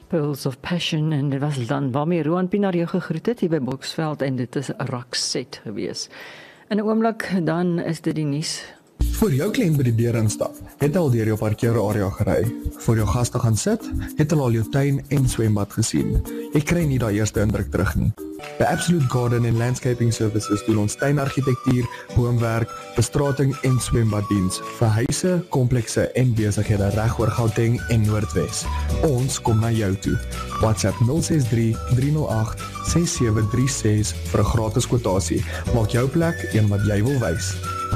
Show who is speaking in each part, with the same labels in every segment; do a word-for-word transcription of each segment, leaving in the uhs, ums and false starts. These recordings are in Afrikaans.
Speaker 1: Pearls of Passion, en dit was dan waarmee Roan Pienaar jou gegroet het hier by Boksveld, en dit is 'n rakset gewees. In 'n oomblik dan is dit die nuus.
Speaker 2: Voor jou kliënt by die deur instap, het al deur jou parkeerarea gery. Voor jou gaste gaan sit, het hulle al jou tuin en swembad gesien. Jy kry nie daai eerste indruk terug nie. By Absolute Garden and Landscaping Services doen ons tuinargitektuur, boomwerk, bestrating en swembaddiens vir huise, komplekse en besighede reg oor Gauteng en Noordwes. Ons kom na jou toe. WhatsApp nul ses drie, drie nul agt, ses sewe drie ses vir 'n gratis kwotasie. Maak jou plek een wat jy wil wys.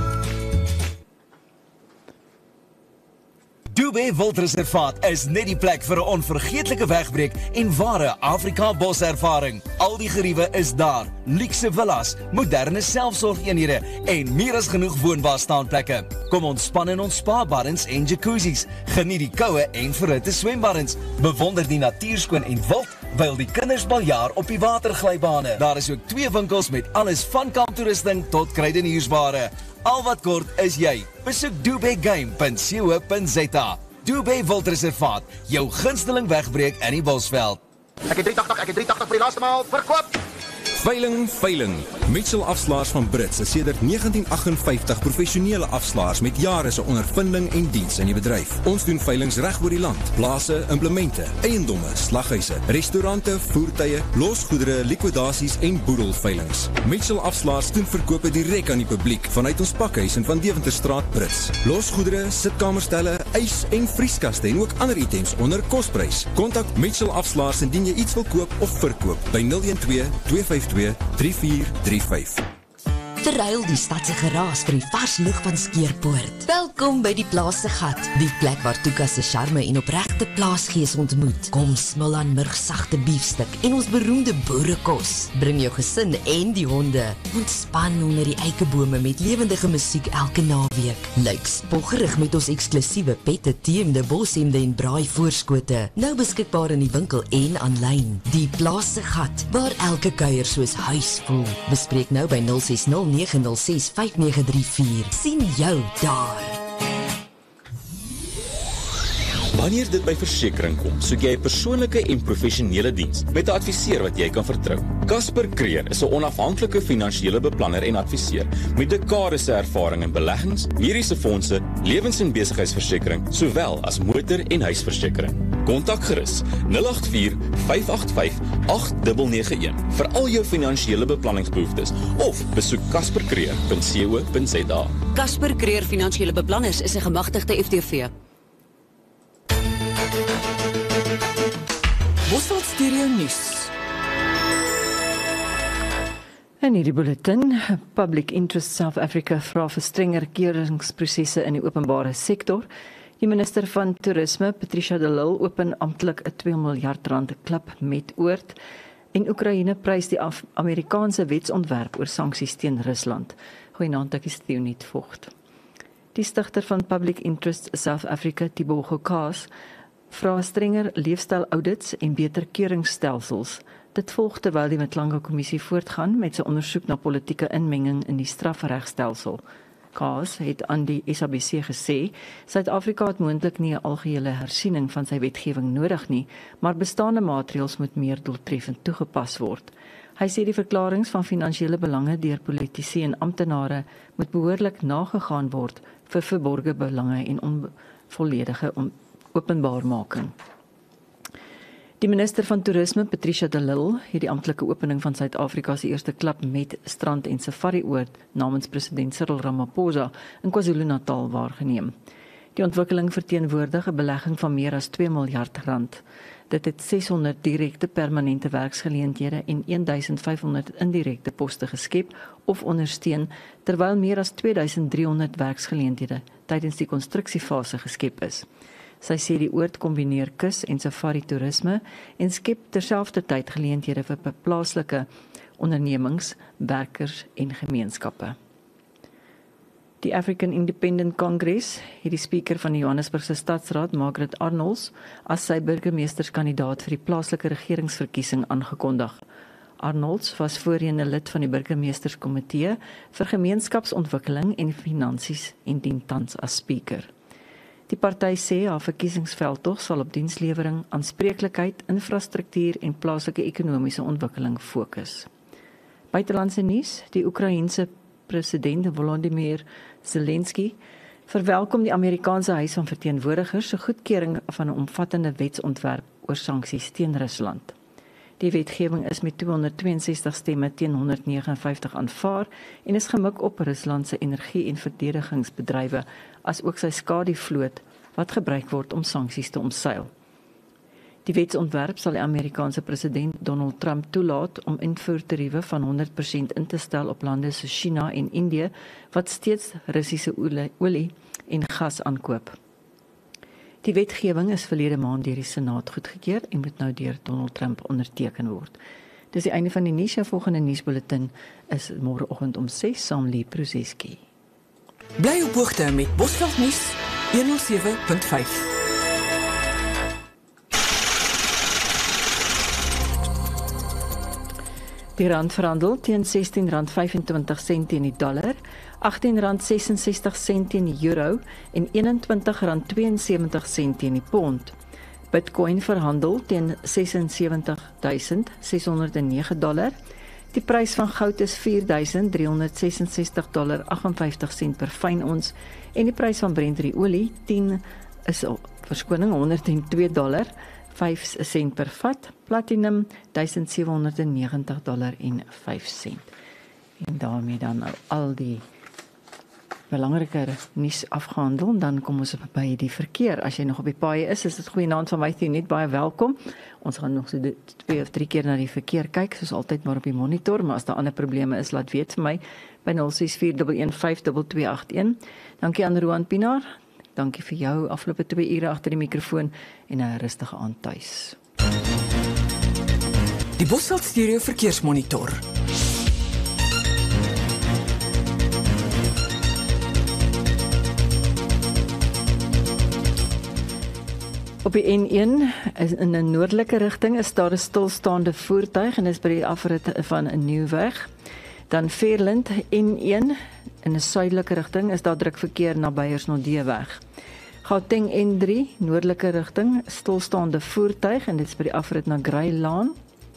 Speaker 3: Dubé Wildreservaat is net die plek vir 'n onvergeetlike wegbreek en ware Afrika boservaring. Al die geriewe is daar, luukse villas, moderne selfsorgeenhede en meer as genoeg woonbare staanplekke. Kom ontspan in ons spa-baddens en jacuzzis, geniet die koue en verhitte swembaddens, bewonder die natuurskoon en wild, wyl die kinders baljaar op die waterglybane. Daar is ook twee winkels met alles van kamptoerusting tot kruideniersware. Al wat kort is jy. Besoek dubé game punt co punt za. Dubé Wildreservaat, jou gunsteling wegbreek in die Bosveld.
Speaker 4: Ek het drie agt agt, ek het drie agt agt vir die laaste maal, verkoop!
Speaker 5: Veiling, veiling. Mitchell Afslaers van Brits is sedert negentien agt vyftig professionele afslaers met jare se ondervinding en diens in die bedryf. Ons doen veilings reg oor die land. Plase, implemente, eiendomme, slaghuise, restaurante, voertuie, losgoedere, likwidasies en boedelveilings. Mitchell Afslaers doen verkope direk aan die publiek vanuit ons pakhuis in Van Deventerstraat Brits. Losgoedere, sitkamerstelle, ys en vrieskaste en ook ander items onder kosprys. Kontak Mitchell Afslaers indien jy iets wil koop of verkoop by nul een twee, twee vyf twee, drie vier drie vyf.
Speaker 6: Verruil die stadse geraas vir die vars lug van Skeerpoort. Welkom by die Plaas se Gat, die plek waar Tuka se charme en opregte plaasgees ontmoet. Kom smil aan murgsagte biefstuk en ons beroemde boerekos. Bring jou gesin en die honde. Ontspan onder die eikebome met lewendige musiek elke naweek. Lyk spoggerig met ons eksklusiewe pette, teemde, boshemde en braai voorskote. Nou beskikbaar in die winkel en aanlyn. Die Plaas se Gat, waar elke kuier soos huis voel. Bespreek nou by nul ses nul nege nul ses vyf nege drie vier. Sien jou daar.
Speaker 7: Wanneer dit by versekering kom, soek jy 'n persoonlike en professionele diens met 'n adviseur wat jy kan vertrou. Casper Creer is 'n onafhanklike finansiële beplanner en adviseur met dekades se ervaring in beleggings, mediese fondse, lewens- en besigheidsversekering, sowel as motor- en huisversekering. Kontak gerus nul agt vier, vyf agt vyf, agt nege nege een vir al jou finansiële beplanningsbehoeftes of besoek casper creer punt co punt za.
Speaker 8: Casper Creer Finansiële Beplanners is 'n gemagtigde F T V.
Speaker 1: Bosveld Studio Nuus. En hierdie bulletin, Public Interest South Africa vra vir strenger keuringsprosesse in die openbare sektor. Die minister van Toerisme, Patricia de Lille, open amptelik 'n twee miljard rand klub met oord. En Oekraïne prys die Amerikaanse wetsontwerp oor sanksies teen Rusland. Goeienaand, ek is Theoniet Vogt. Die stigter van Public Interest South Africa, Thibaut Gokaas, vra strenger leefstyl-audits en beter keuringsstelsels. Dit volg terwyl die Mtlanga-kommissie voortgaan met sy ondersoek na politieke inmenging in die strafregstelsel. Kaas het aan die S A B C gesê, Suid-Afrika het moontlik nie 'n algehele hersiening van sy wetgewing nodig nie, maar bestaande maatreëls moet meer doeltreffend toegepas word. Hy sê die verklaringe van finansiële belange deur politici en amptenare moet behoorlik nagegaan word vir verborgde belange en onvolledige on openbaarmaking. Die minister van Toerisme, Patricia de Lille, het die amptelike opening van Suid-Afrika se eerste klub met strand en safari oord namens president Cyril Ramaphosa in KwaZulu-Natal waargeneem. Die ontwikkeling verteenwoordig 'n belegging van meer as twee miljard rand. Dit het ses honderd direkte permanente werksgeleenthede en duisend vyf honderd indirekte poste geskep of ondersteun, terwyl meer as twee duisend drie honderd werksgeleenthede tydens die konstruksiefase geskep is. Sy sê die oord kombineer kus- en safari-toerisme en skep terselfdertyd geleenthede vir plaaslike ondernemings, werkers en gemeenskappe. Die African Independent Congress het die speaker van die Johannesburgse Stadsraad, Margaret Arnolds, as sy burgemeesterskandidaat vir die plaaslike regeringsverkiesing aangekondig. Arnolds was voorheen 'n lid van die burgemeesterskomitee vir gemeenskapsontwikkeling en finansies en dien tans as speaker. Die party sê haar verkiesingsveldtog sal op dienslewering, aanspreeklikheid, infrastruktuur en plaaslike ekonomiese ontwikkeling fokus. Buitelandse nuus, die Oekraïense president Volodymyr Zelensky verwelkom die Amerikaanse Huis van Verteenwoordigers se goedkeuring van 'n omvattende wetsontwerp oor sanksies teen Rusland. Die wetgewing is met tweehonderdtweeënsestig stemme teen honderdnegenenvyftig aanvaar en is gemik op Rusland se energie- en verdedigingsbedrywe as ook sy skadievloot wat gebruik word om sanksies te omseil. Die wetsontwerp sal die Amerikaanse president Donald Trump toelaat om invoertariewe van honderd persent in te stel op lande soos China en Indië wat steeds Russiese olie en gas aankoop. Die wetgewing is verlede maand deur die Senaat goedgekeur en moet nou deur Donald Trump onderteken word. Dis die einde van die nuus. Jou volgende nuusbulletin is môreoggend om ses saam Lee Prozeski.
Speaker 9: Bly op hoogte met Bosveld nuus honderdsewe punt vyf.
Speaker 1: Die rand verhandel teen sestien rand vyfentwintig sent teen die dollar, agttien rand sesensestig sent teen die euro en eenentwintig rand tweeënsewentig sent teen die pond. Bitcoin verhandel teen ses en sewentig duisend ses honderd en nege dollar. Die prys van goud is vier duisend driehonderd sesensestig dollar agtenvyftig sent per fyn ons en die prys van Brent olie tien is op verskoning honderd en twee dollar vyf sent per vat, platinum duisend sewe honderd en negentig dollar en vyf sent. En daarmee dan nou al die belangriker nuus afgehandel, dan kom ons by die verkeer. As jy nog op die paaie is, is dit goeienaand van my, net baie welkom. Ons gaan nog so twee of drie keer na die verkeer kyk, soos altyd maar op die monitor, maar as daar ander probleme is, laat weet vir my by nul ses vier een een vyf twee twee agt een. Dankie aan Roan Pinaar. Dankie vir jou afgelope twee ure agter die mikrofoon en 'n rustige aand tuis.
Speaker 9: Die Bosveld Stereo Verkeersmonitor.
Speaker 1: Op die N een in 'n noordelike rigting is daar 'n stilstaande voertuig en dis by die afrit van 'n Nieuwweg. Dan Veerland N een in 'n suidelike rigting is daar druk verkeer na Beyersnodeweg. Gauteng N drie noordelike rigting stilstaande voertuig en dit is by die afrit na Greylaan.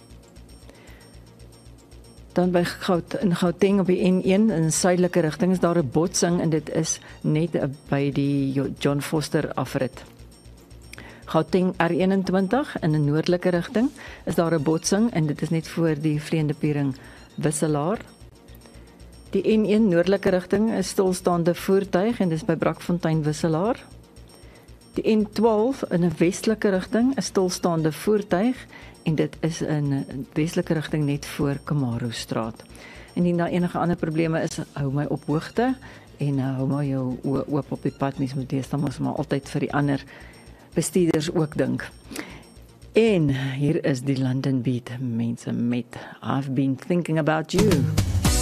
Speaker 1: Dan by Gaut in Gauteng op die N een in suidelike rigting is daar 'n botsing en dit is net by die John Foster afrit. Gauteng R eenentwintig in 'n noordelike rigting is daar 'n botsing en dit is net voor die Vredenpiering Wisselaar. Die N een noordelike rigting is stilstaande voertuig en dis by Brakfontein Wisselaar. Die N twaalf in 'n westelike rigting is stilstaande voertuig en dit is in 'n westelike rigting net voor Kamaru Straat. Indien daar enige ander probleme is, hou my op hoogte en uh, hou maar jou oë oop op die pad, mens moet deesdae mos maar altyd vir die ander bestuurders ook dink. En hier is die London Beat, mense met I've been thinking about you.